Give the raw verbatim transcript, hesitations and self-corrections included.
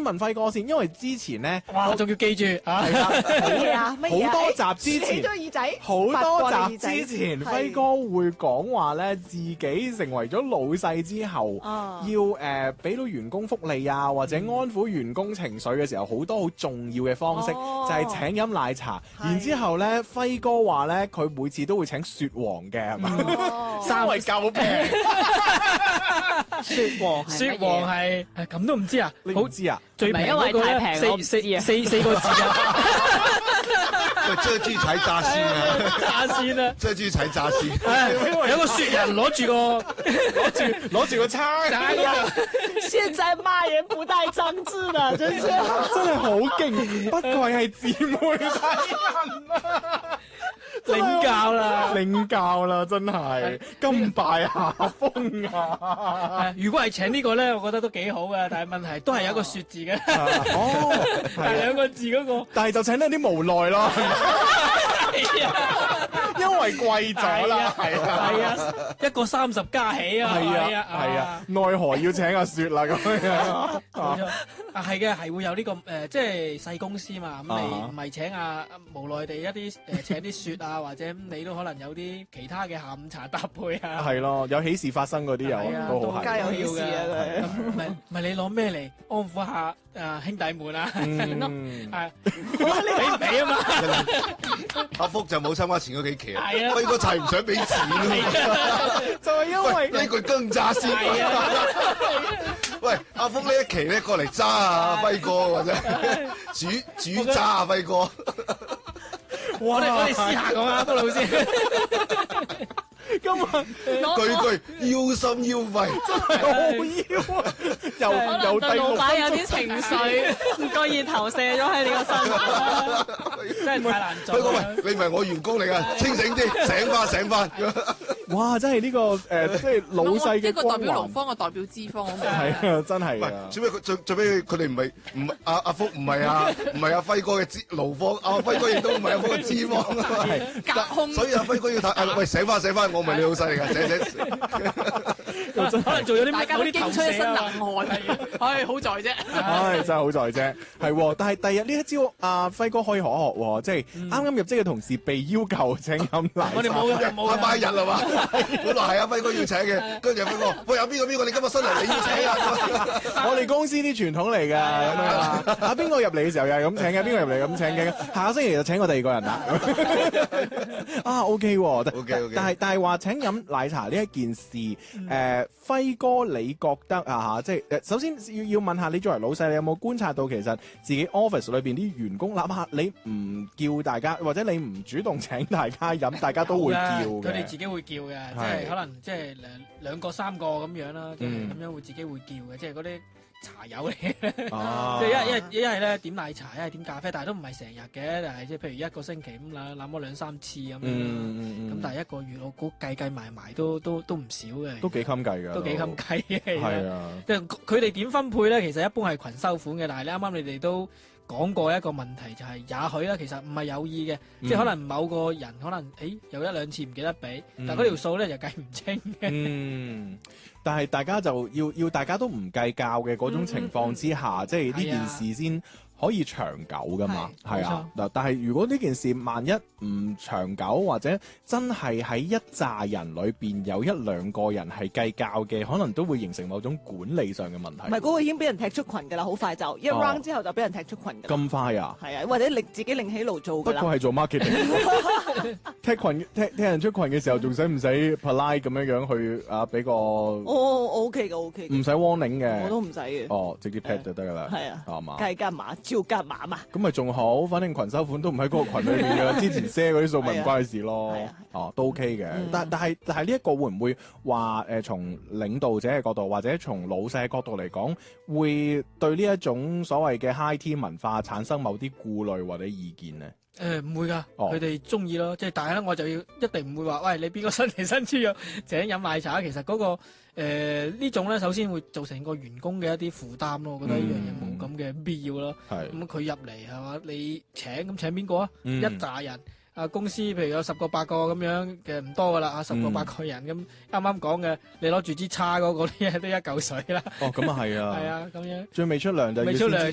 問輝哥先，因為之前咧， 哇，仲要記住啊， 係啦， 乜嘢啊？乜嘢啊？ 好多集之前起咗耳仔， 好多集之前前，輝哥會講話咧，自己成為咗老細之後， 啊要誒俾到員工福利啊，或者安撫員工情緒嘅時候，好多好重要嘅方式， 哦就係請飲奶茶。 係然之後咧，輝哥話咧，佢每次都會請雪皇嘅，係嘛？ 哦因為夠平， 雪皇係雪乜嘢皇係誒咁都唔知啊，好你唔知啊？ 最平唔係因為嗰個咧太平我唔四知啊四四四個字啊， 喂，遮豬踩炸先啊！ 炸先啦。 遮豬踩炸先。 唉有個雪人攞住個攞住攞住個叉， 哎呀現在罵人不帶髒字的，真是真係好勁，不愧係姊妹睇人啊！ 領教啦。 領教啦，真係甘拜下風啊！ 誒如果係請呢個咧，我覺得都幾好嘅，但係問題都係有一個雪字嘅， 哦，係啊但係兩個字嗰個。 但係就請得有啲無奈咯， 係啊因為貴咗啦，係啊， 係啊，一個三十加起啊， 係啊，係啊，奈何要請阿雪啦咁樣。 冇錯，啊係嘅，係會有呢個誒，即係細公司嘛，咁啊你唔係請啊無奈地一啲誒請啲雪啊，或者咁你都可能有啲其他嘅下午茶搭配啊， 係咯，有喜事發生嗰啲係啊又都好係。 家有喜事啊佢。 咁唔係唔係你攞咩嚟安撫下誒兄弟們啊？ 嗯， 係俾唔俾啊嘛？ 阿福就冇參加前嗰幾期啊， 係啊輝哥就係唔想俾錢啊！ 就係因為喂，呢句更炸先。 係啊， 喂，阿福呢一期咧過嚟揸啊，輝哥或者主主揸啊，輝哥。 我哋我哋試下講啊，福老師。 今日句句腰心腰肺， 好腰啊，又又第對老六闆有啲情緒，個意投射咗喺你個身上。 真係太難做輝哥啦。 喂，你唔係我員工嚟噶，清醒啲，醒翻醒翻。 哇！真係呢個誒，即係老細嘅一個代表勞光環， 方，一個代表資方，我明係啊，真係喂啊，， 做咩佢最最尾佢哋唔係唔係阿阿福唔係啊唔係阿輝哥嘅資勞方，阿輝哥亦都唔係阿福嘅資方啊嘛。 隔空所以阿輝哥要睇，啊喂醒翻醒翻，我唔係你老細嚟㗎，醒醒。 可能做咗啲大家都啲投驚出一身射啊冷汗，唉，好在啫。 唉，真係好在啫，係喎。但係第日呢一招，阿輝哥可以可學喎，即係啱啱入職嘅同事被要求請飲奶茶。 我哋冇嘅，冇拜拜嘅。 日係嘛？本來係阿輝哥要請嘅，跟住阿輝哥，喂有邊個邊個你今日新嚟你要請啊？ 我哋公司啲傳統嚟㗎，咁樣啊！啊邊個入嚟嘅時候又係咁請嘅，邊個入嚟咁請嘅，下個星期就請我第二個人啦。啊 OK 喎，但 OK，OK 但係但係話請飲奶茶呢一件事，誒輝哥你覺得啊嚇，即係誒首先要要問下你作為老細，你有冇觀察到其實自己 office 裏邊啲員工，哪怕你唔叫大家或者你唔主動請大家飲，大家都會叫佢哋嘅。 自己會叫嘅，即係係可能即係兩兩個三個咁樣啦，即係嗯咁樣會自己會叫嘅，即係嗰啲茶友嚟嘅。 啊即係一一一係咧點奶茶，一係點咖啡，但係都唔係成日嘅，但係即係譬如一個星期咁兩那麼兩三次咁樣啦。 嗯嗯嗯， 咁但係一個月我估計計埋埋都都都唔少嘅， 都幾襟計㗎， 都幾襟計嘅。 係啊。 即係佢哋點分配咧？其實一般係群收款嘅，但係咧啱啱你哋都講過一個問題，就係、也許咧其實唔係有意嘅， 嗯即係可能某個人可能誒有一兩次唔記得俾， 嗯但係嗰條數咧就計唔清嘅。 嗯，但係大家就要要大家都唔計較嘅嗰種情況之下，即係呢件事先可以長久噶嘛， 係係啊嗱。但係如果呢件事萬一唔長久，或者真係喺一紮人裏邊有一兩個人係計較嘅，可能都會形成某種管理上嘅問題。 唔係嗰個已經俾人踢出群㗎啦，好快就一哦 round 之後就俾人踢出群㗎啦。 咁快啊！ 係啊，或者另自己另起爐做㗎啦。 不過係做 marketing，踢群踢踢人出群嘅時候，仲使唔使 polite 咁樣樣去啊？俾個哦唔 ，OK 嘅，OK 嘅， 使 warning 嘅， 我都唔使嘅。 哦，直接踢就得噶啦， 係啊係嘛？ 計加碼，照加碼嘛。 咁咪仲好，反正群收款都唔喺嗰個群裏面嘅，之前 share 嗰啲數咪唔關佢事咯係啊。 哦，都 OK 嘅。 嗯但但係但係呢一個會唔會話誒從領導者嘅角度，或者從老細嘅角度嚟講，會對呢一種所謂嘅 high tea 文化產生某啲顧慮或者意見呢？ 誒唔會㗎， 哦佢哋中意咯，即係但係咧我就要一定唔會話，喂你邊個新嚟新豬肉請飲奶茶，其實嗰、個誒呢種咧，首先會造成個員工嘅一啲負擔咯，我覺得呢樣嘢冇咁嘅必要咯。 係咁佢入嚟係嘛，你請咁請邊個啊？ 嗯一紮人。啊！公司譬如有十個八個咁樣嘅唔多噶啦，啊十個八個人咁啱啱講嘅，你攞住支叉嗰個都一都一嚿水啦。 哦，咁啊係啊， 係啊，咁樣最未出糧就要未出糧先知